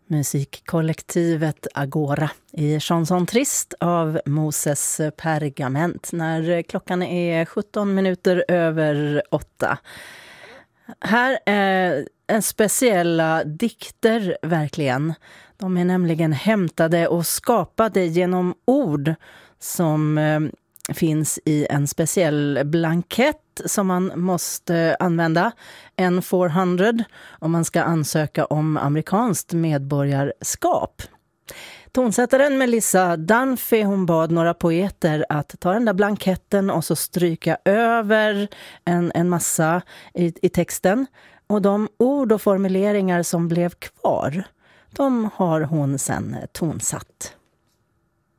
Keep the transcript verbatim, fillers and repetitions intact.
Musikkollektivet Agora i Chanson Trist av Moses Pergament när klockan är sjutton minuter över åtta. Här är en speciella dikter verkligen. De är nämligen hämtade och skapade genom ord som eh, finns i en speciell blankett som man måste använda, N fyrahundra, om man ska ansöka om amerikanskt medborgarskap. Tonsättaren Melissa Dunphy, hon bad några poeter att ta den där blanketten och så stryka över en, en massa i, i texten. Och de ord och formuleringar som blev kvar, de har hon sen tonsatt.